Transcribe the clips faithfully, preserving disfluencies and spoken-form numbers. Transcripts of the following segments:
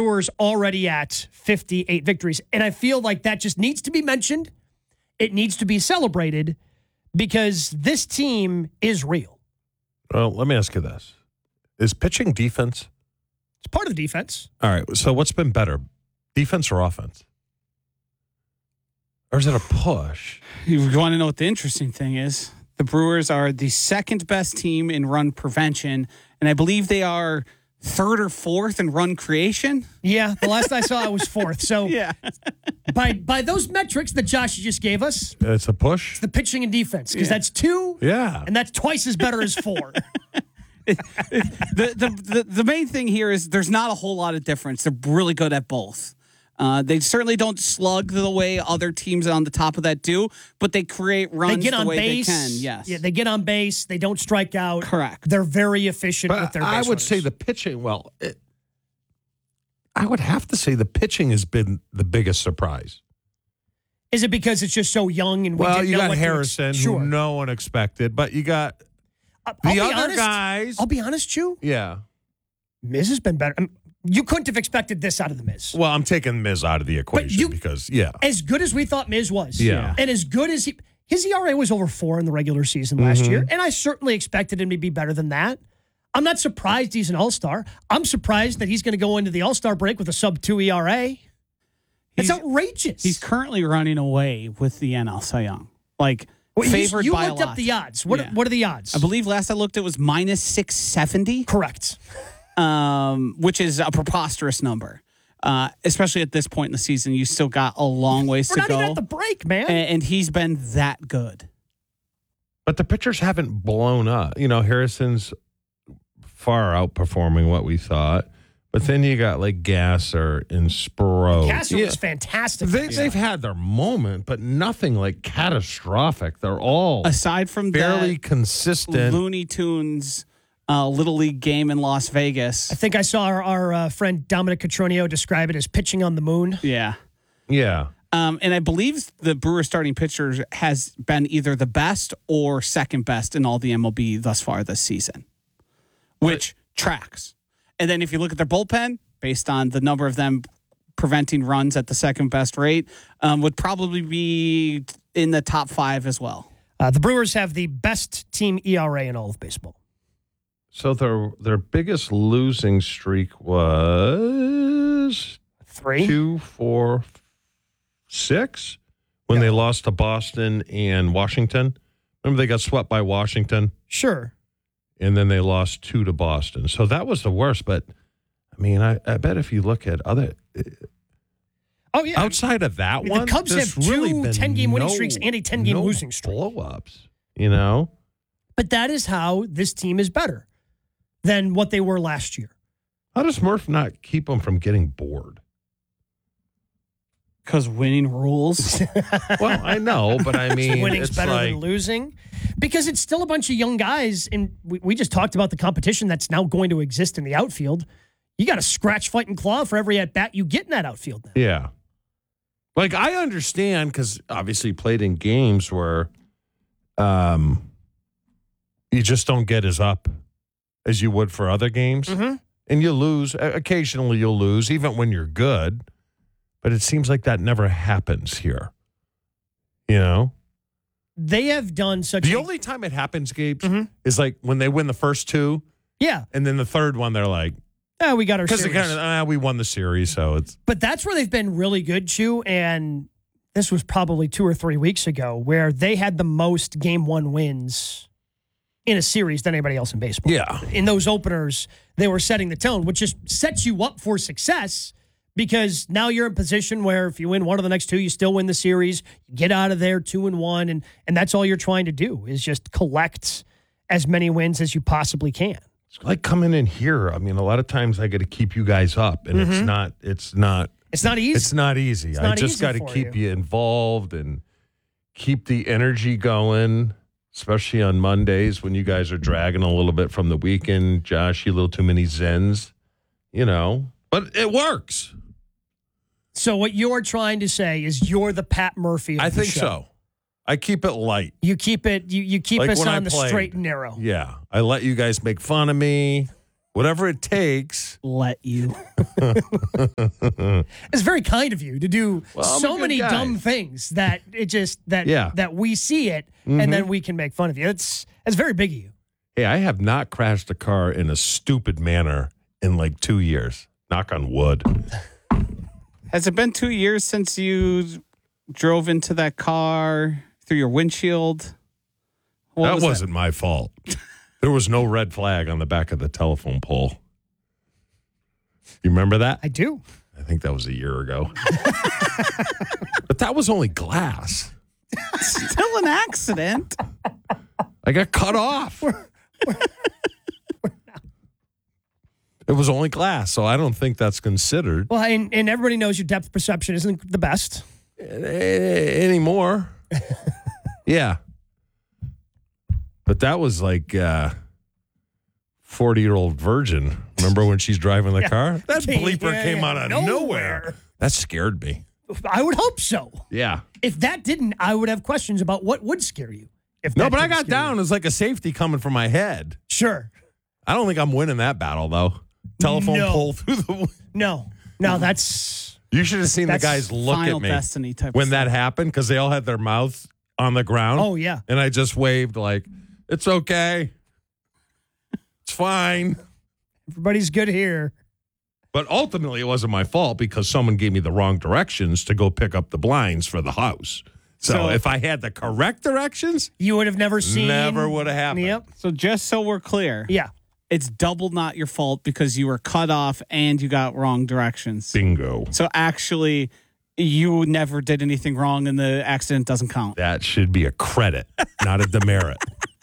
Brewers already at fifty-eight victories. And I feel like that just needs to be mentioned. It needs to be celebrated because this team is real. Well, let me ask you this. Is pitching defense? It's part of the defense. All right. So what's been better, defense or offense? Or is it a push? You want to know what the interesting thing is? The Brewers are the second best team in run prevention, and I believe they are third or fourth in run creation. Yeah, the last I saw it was fourth. So Yeah. by by those metrics that Josh just gave us, It's a push? the pitching and defense, because Yeah. that's two, Yeah. and that's twice as better as four. the, the, the, the main thing here is there's not a whole lot of difference. They're really good at both. Uh, they certainly don't slug the way other teams on the top of that do, but they create runs They get the on way base. they can. Yes. Yeah, they get on base. They don't strike out. Correct. They're very efficient with But their I base would say runners. the pitching, well, it, I would have to say the pitching has been the biggest surprise. Is it because it's just so young and we Well, didn't you know got what to ex- Harrison, Sure. who no one expected, but you got Uh, I'll the be other honest, guys. I'll be honest, Chew. Yeah. Miz has been better. I mean, you couldn't have expected this out of the Miz. Well, I'm taking Miz out of the equation you- because, yeah. As good as we thought Miz was. Yeah. And as good as he... His E R A was over four in the regular season last Mm-hmm. year, and I certainly expected him to be better than that. I'm not surprised he's an all-star. I'm surprised that he's going to go into the all-star break with a sub-two E R A. It's He's- outrageous. He's currently running away with the N L Cy Young. Like, Well, you- favored you by looked a up lot. the odds. What, Yeah. what are the odds? I believe last I looked, it was minus six seventy, Correct. um, which is a preposterous number. Uh, especially at this point in the season, you still got a long ways We're to not go. even at the break, man. and, and he's been that good. But the pitchers haven't blown up. You know, Harrison's far outperforming what we thought. But then you got like Gasser and Sproat. Gasser Yeah. was fantastic. They, They've had their moment, but nothing like catastrophic. They're all Aside from fairly that consistent. Looney Tunes uh, Little League game in Las Vegas. I think I saw our, our uh, friend Dominic Cotroneo describe it as pitching on the moon. Yeah. Yeah. Um, and I believe the Brewers starting pitcher has been either the best or second best in all the M L B thus far this season, which tracks. And then if you look at their bullpen, based on the number of them preventing runs at the second best rate, um, would probably be in the top five as well. Uh, the Brewers have the best team E R A in all of baseball. So their their biggest losing streak was Three. two, four, six when they lost to Boston and Washington. Remember they got swept by Washington Sure. and then they lost two to Boston. So that was the worst. But I mean, I, I bet if you look at other Oh, yeah. outside of that I mean, one, the Cubs there's have two really been ten-game winning no- streaks and a ten-game no losing streak. blow-ups, you know? But that is how this team is better than what they were last year. How does Murph not keep them from getting bored? Because winning rules. Well, I know, but I mean, Winning's it's better like, than losing because it's still a bunch of young guys. And we, we just talked about the competition that's now going to exist in the outfield. You got to scratch, fight, and claw for every at-bat you get in that outfield now. yeah. Like, I understand because obviously played in games where um, you just don't get as up as you would for other games. Mm-hmm. And you lose. Occasionally you'll lose, even when you're good. But it seems like that never happens here. You know? They have done such The a... only time it happens, Gabe, Mhm. is like when they win the first two, Yeah. and then the third one, they're like, Yeah, we got our because they series. kind of, ah, we won the series, so it's. But that's where they've been really good, Chew. And this was probably two or three weeks ago where they had the most game one wins in a series than anybody else in baseball. Yeah. In those openers, they were setting the tone, which just sets you up for success because now you're in position where if you win one of the next two, you still win the series. You get out of there two and one, and and that's all you're trying to do is just collect as many wins as you possibly can. It's like coming in here. I mean, a lot of times I got to keep you guys up, and it's not. It's not. It's not easy. It's not easy. It's I not just easy got to for keep you. you involved and keep the energy going, especially on Mondays when you guys are dragging a little bit from the weekend. Josh, you a little too many Zens, you know, but it works. So what you're trying to say is you're the Pat Murphy of I the think show. so. I keep it light. You keep it. You, you keep Like us when I on the played. straight and narrow. Yeah. I let you guys make fun of me. whatever it takes. Let you. It's very kind of you to do Well, I'm a so good many guy. dumb things that it just that Yeah. that we see it and then we can make fun of you. It's it's very big of you. Hey, I have not crashed a car in a stupid manner in like two years. Knock on wood. Has it been two years since you drove into that car through your windshield? What that was wasn't my fault. There was no red flag on the back of the telephone pole. You remember that? I do. I think that was a year ago. But that was only glass. Still an accident. I got cut off. It was only glass, so I don't think that's considered Well, and, and everybody knows your depth perception isn't the best. a- anymore. Yeah. But that was like uh forty-year-old virgin. Remember when she's driving the Yeah. car? That bleeper Yeah, came yeah, out of nowhere. nowhere. That scared me. I would hope so. Yeah. If that didn't, I would have questions about what would scare you. If No, that but I didn't got scare you. down. It's like a safety coming from my head. Sure. I don't think I'm winning that battle, though. Telephone No. pole through the. No. No, that's You should have seen That's the guys look Final at me Destiny type when of that stuff. happened because they all had their mouths on the ground. oh yeah. And I just waved like, it's okay. It's fine. Everybody's good here. But ultimately, it wasn't my fault because someone gave me the wrong directions to go pick up the blinds for the house. So, So- if I had the correct directions, You would have never seen never would have happened. Yep. So just so we're clear, Yeah. it's double not your fault because you were cut off and you got wrong directions. Bingo. So actually, you never did anything wrong and the accident doesn't count. That should be a credit, not a demerit.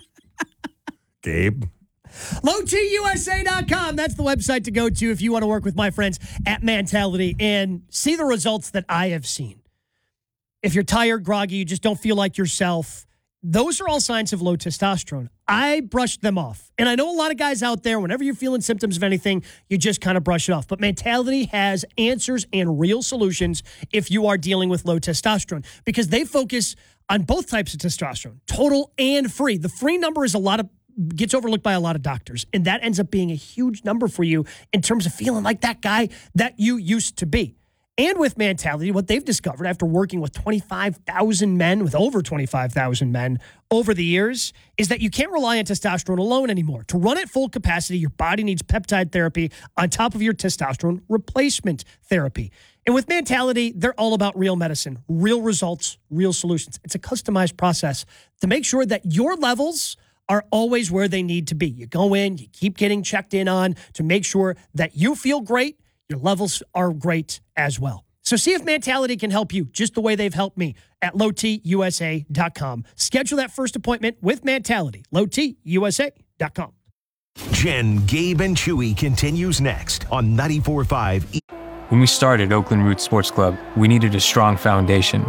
Gabe? low t u s a dot com. That's the website to go to if you want to work with my friends at Mentality and see the results that I have seen. If you're tired, groggy, you just don't feel like yourself, those are all signs of low testosterone. I brushed them off. And I know a lot of guys out there, whenever you're feeling symptoms of anything, you just kind of brush it off. But Mentality has answers and real solutions if you are dealing with low testosterone because they focus on both types of testosterone, total and free. The free number is a lot of gets overlooked by a lot of doctors, and that ends up being a huge number for you in terms of feeling like that guy that you used to be. And with Mentality, what they've discovered after working with twenty-five thousand men, with over twenty-five thousand men over the years, is that you can't rely on testosterone alone anymore. To run at full capacity, your body needs peptide therapy on top of your testosterone replacement therapy. And with Mentality, they're all about real medicine, real results, real solutions. It's a customized process to make sure that your levels are always where they need to be. You go in, you keep getting checked in on to make sure that you feel great, your levels are great as well. So see if Mentality can help you just the way they've helped me at low t u s a dot com. Schedule that first appointment with Mentality, low t u s a dot com. Jen, Gabe, and Chewy continues next on ninety-four point five. When we started Oakland Roots Sports Club, we needed a strong foundation.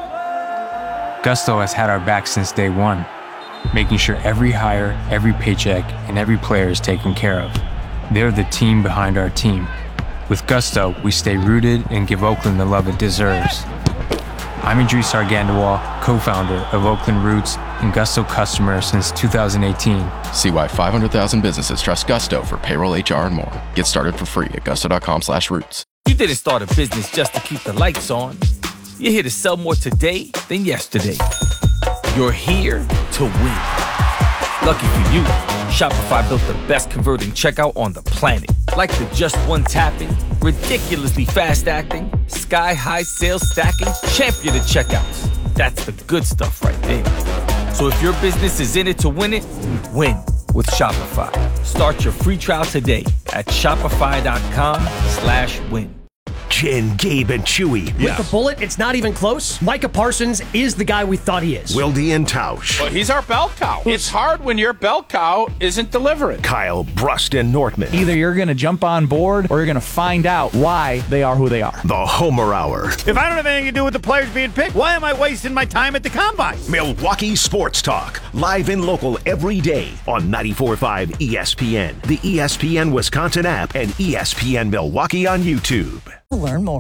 Gusto has had our back since day one, making sure every hire, every paycheck, and every player is taken care of. They're the team behind our team. With Gusto, we stay rooted and give Oakland the love it deserves. I'm Idris Argandawal, co-founder of Oakland Roots and Gusto customer since two thousand eighteen. See why five hundred thousand businesses trust Gusto for payroll, H R, and more. Get started for free at gusto.com slash roots. You didn't start a business just to keep the lights on. You're here to sell more today than yesterday. You're here to win. Lucky for you, Shopify built the best converting checkout on the planet. Like the just one tapping, ridiculously fast acting, sky-high sales stacking, champion of checkouts. That's the good stuff right there. So if your business is in it to win it, win with Shopify. Start your free trial today at shopify.com slash win. Jen, Gabe, and Chewy. Yeah. The bullet, it's not even close. Micah Parsons is the guy we thought he is. Wilde and Tausch. But he's our bell cow. It's hard when your bell cow isn't delivering. Kyle, Brust, and Nortman. Either you're going to jump on board or you're going to find out why they are who they are. The Homer Hour. If I don't have anything to do with the players being picked, why am I wasting my time at the combine? Milwaukee Sports Talk. Live and local every day on ninety-four point five E S P N, the E S P N Wisconsin app, and E S P N Milwaukee on YouTube. Learn more.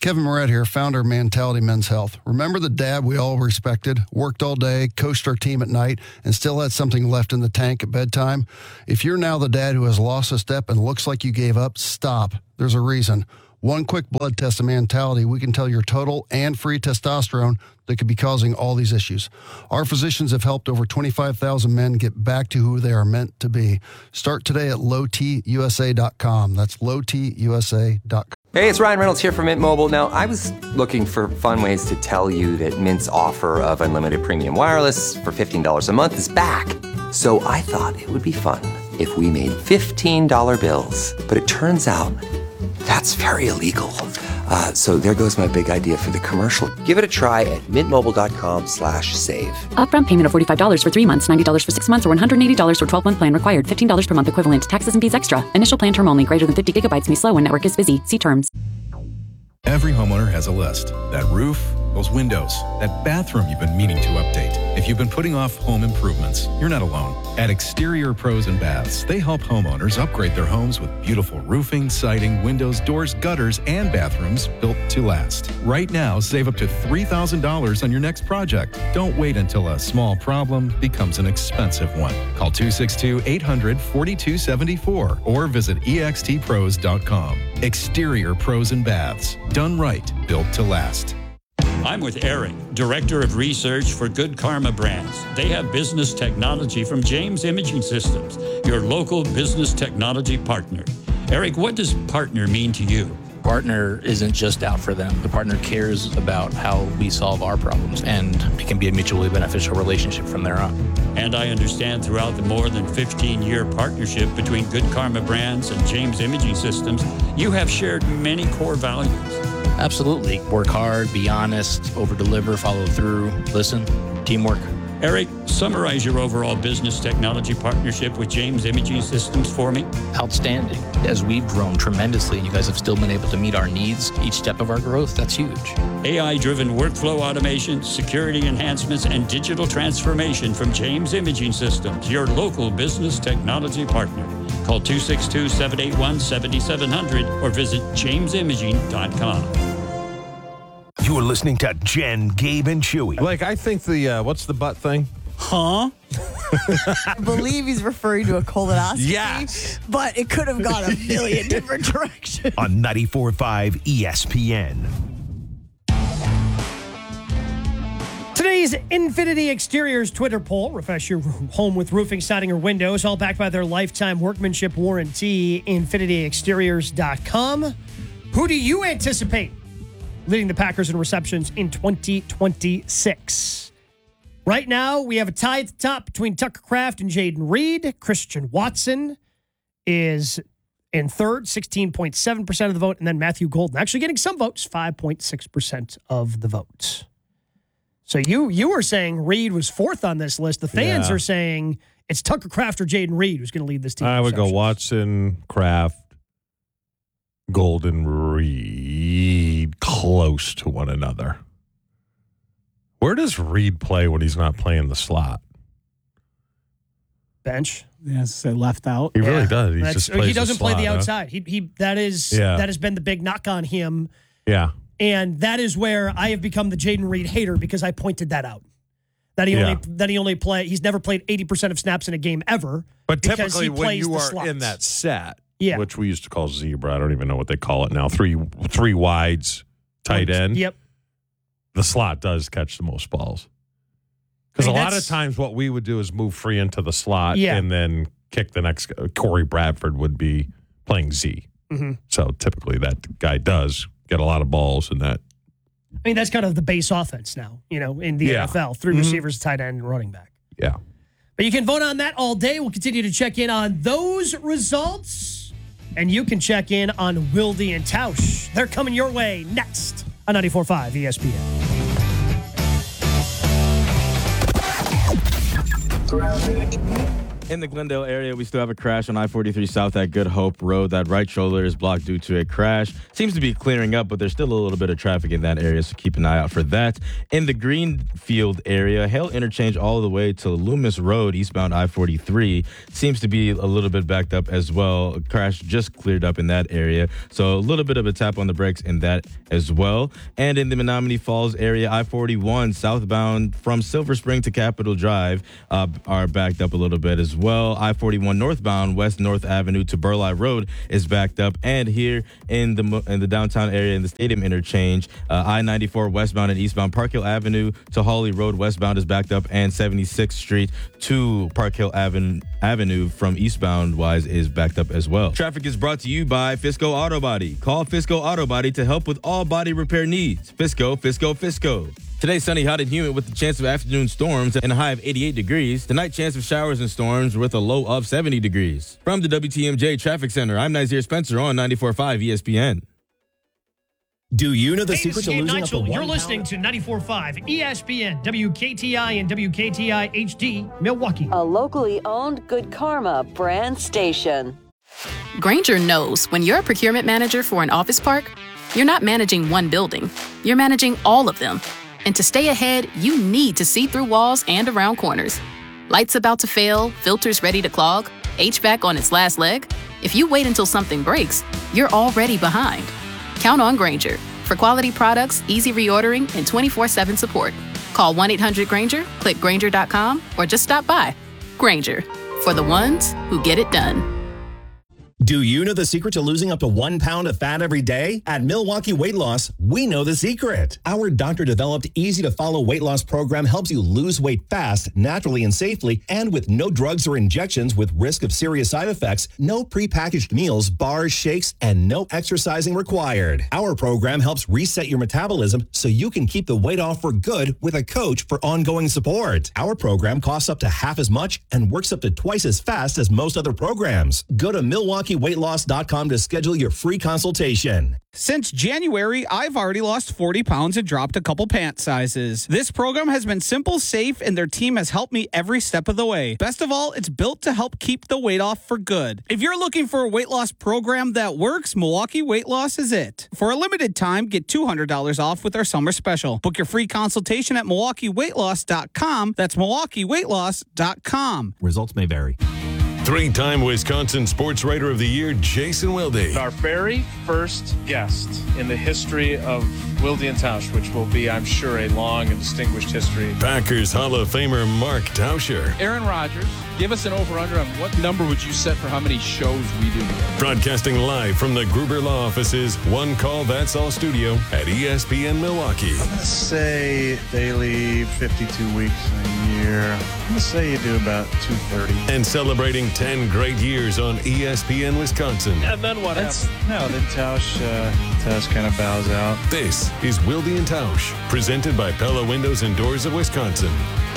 Kevin Moret here, founder of Mentality Men's Health. Remember the dad we all respected, worked all day, coached our team at night, and still had something left in the tank at bedtime? If you're now the dad who has lost a step and looks like you gave up, stop. There's a reason. One quick blood test of Mentality, we can tell your total and free testosterone that could be causing all these issues. Our physicians have helped over twenty-five thousand men get back to who they are meant to be. Start today at low t u s a dot com. That's low t u s a dot com. Hey, it's Ryan Reynolds here from Mint Mobile. Now, I was looking for fun ways to tell you that Mint's offer of unlimited premium wireless for fifteen dollars a month is back. So I thought it would be fun if we made fifteen dollar bills. But it turns out that's very illegal. Uh, so there goes my big idea for the commercial. Give it a try at mintmobile.com slash save. Upfront payment of forty-five dollars for three months, ninety dollars for six months, or one hundred eighty dollars for twelve-month plan required. fifteen dollars per month equivalent. Taxes and fees extra. Initial plan term only. Greater than fifty gigabytes may slow when network is busy. See terms. Every homeowner has a list. That roof, those windows, that bathroom you've been meaning to update. If you've been putting off home improvements, you're not alone. At Exterior Pros and Baths, they help homeowners upgrade their homes with beautiful roofing, siding, windows, doors, gutters, and bathrooms built to last. Right now, save up to three thousand dollars on your next project. Don't wait until a small problem becomes an expensive one. Call two six two, eight hundred, four two seven four or visit e x t pros dot com. Exterior Pros and Baths. Done right, built to last. I'm with Eric, Director of Research for Good Karma Brands. They have business technology from James Imaging Systems, your local business technology partner. Eric, what does partner mean to you? Partner isn't just out for them. The partner cares about how we solve our problems, and it can be a mutually beneficial relationship from there on. And I understand throughout the more than fifteen-year partnership between Good Karma Brands and James Imaging Systems, you have shared many core values. Absolutely. Work hard, be honest, over-deliver, follow through, listen, teamwork. Eric, summarize your overall business technology partnership with James Imaging Systems for me. Outstanding. As we've grown tremendously and you guys have still been able to meet our needs each step of our growth, that's huge. A I-driven workflow automation, security enhancements, and digital transformation from James Imaging Systems, your local business technology partner. Call two six two, seven eight one, seven seven zero zero or visit james imaging dot com. You're listening to Jen, Gabe, and Chewy. Like, I think the, uh, what's the butt thing? Huh? I believe he's referring to a colonoscopy. Yes. But it could have gone a million different directions. On ninety-four point five E S P N. Today's Infinity Exteriors Twitter poll. Refresh your home with roofing, siding, or windows, all backed by their lifetime workmanship warranty. infinity exteriors dot com. Who do you anticipate leading the Packers in receptions in twenty twenty-six? Right now, we have a tie at the top between Tucker Kraft and Jaden Reed. Christian Watson is in third, sixteen point seven percent of the vote, and then Matthew Golden actually getting some votes, five point six percent of the vote. So you you were saying Reed was fourth on this list. The fans Yeah. are saying it's Tucker Kraft or Jaden Reed who's going to lead this team. I would go receptions. Watson, Kraft, Golden, Reed, close to one another. Where does Reed play when he's not playing the slot? Bench. Yeah, say left out. He really does. He That's- just plays he doesn't the play slot, the huh? outside. He he that is Yeah. that has been the big knock on him. Yeah. And that is where I have become the Jaden Reed hater because I pointed that out. That he Yeah. only that he only play he's never played eighty percent of snaps in a game ever. But because typically he when plays you the are slots. in that set, Yeah. which we used to call zebra, I don't even know what they call it now, three three wides, tight end. Yep. The slot does catch the most balls. Because I mean, a lot of that's- times what we would do is move free into the slot Yeah. and then kick the next guy. Corey Bradford would be playing Z. Mhm. So typically that guy does get a lot of balls in that. I mean, that's kind of the base offense now, you know, in the Yeah. N F L. Three Mhm. receivers, tight end, and running back. Yeah. But you can vote on that all day. We'll continue to check in on those results. And you can check in on Wilde and Tausch. They're coming your way next on ninety-four point five E S P N. In the Glendale area, we still have a crash on I forty-three South at Good Hope Road. That right shoulder is blocked due to a crash. Seems to be clearing up, but there's still a little bit of traffic in that area, so keep an eye out for that. In the Greenfield area, Hale Interchange all the way to Loomis Road, eastbound I forty-three, seems to be a little bit backed up as well. A crash just cleared up in that area, so a little bit of a tap on the brakes in that as well. And in the Menominee Falls area, I forty-one southbound from Silver Spring to Capitol Drive uh, are backed up a little bit as well. I forty-one northbound West North Avenue to Burleigh Road is backed up. And here in the in the downtown area in the Stadium Interchange, uh, I ninety-four westbound and eastbound Park Hill Avenue to Hawley Road westbound is backed up, and seventy-sixth Street to Park Hill Avenue, Avenue from eastbound wise is backed up as well. Traffic is brought to you by Fisco Auto Body. Call Fisco Auto Body to help with all body repair needs. Fisco, Fisco, Fisco. Today, sunny, hot, and humid with the chance of afternoon storms and a high of eighty-eight degrees. Tonight, chance of showers and storms with a low of seventy degrees. From the W T M J Traffic Center, I'm Nazir Spencer on ninety-four point five E S P N. Do you know the Hey, secret to Gabe losing up to Nigel. one You're listening to ninety-four point five E S P N, W K T I and W K T I H D, Milwaukee. A locally owned Good Karma brand station. Grainger knows when you're a procurement manager for an office park, you're not managing one building, you're managing all of them. And to stay ahead, you need to see through walls and around corners. Lights about to fail, filters ready to clog, H V A C on its last leg. If you wait until something breaks, you're already behind. Count on Grainger for quality products, easy reordering, and twenty-four seven support. Call one eight hundred Grainger, click Grainger dot com, or just stop by. Grainger, for the ones who get it done. Do you know the secret to losing up to one pound of fat every day? At Milwaukee Weight Loss, we know the secret. Our doctor-developed, easy-to-follow weight loss program helps you lose weight fast, naturally, and safely, and with no drugs or injections with risk of serious side effects, no prepackaged meals, bars, shakes, and no exercising required. Our program helps reset your metabolism so you can keep the weight off for good with a coach for ongoing support. Our program costs up to half as much and works up to twice as fast as most other programs. Go to Milwaukee weight loss dot com to schedule your free consultation. Since January, I've already lost forty pounds and dropped a couple pant sizes. This program has been simple, safe, and their team has helped me every step of the way. Best of all, it's built to help keep the weight off for good. If you're looking for a weight loss program that works, Milwaukee Weight Loss is it. For a limited time, get two hundred dollars off with our summer special. Book your free consultation at Milwaukee weight loss dot com. That's Milwaukee weight loss dot com. Results may vary. Three-time Wisconsin Sports Writer of the Year, Jason Wilde. Our very first guest in the history of Wilde and Tausch, which will be, I'm sure, a long and distinguished history. Packers Hall of Famer Mark Tauscher. Aaron Rodgers, give us an over-under on what number would you set for how many shows we do together? Broadcasting live from the Gruber Law Offices, One Call That's All Studio at E S P N Milwaukee. I'm going to say daily fifty-two weeks a year. I'm going to say you do about two thirty. And celebrating ten great years on E S P N Wisconsin. And then what happens? No, then Tausch, uh, Tausch kind of bows out. This is Wilde and Tausch, presented by Pella Windows and Doors of Wisconsin.